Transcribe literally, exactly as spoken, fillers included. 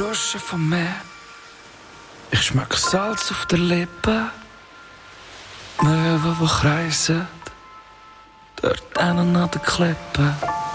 Buschen vom Meer. Ich schmeck Salz auf der Lippe. Möwen, die kreisen, dort hinten an der Klippe.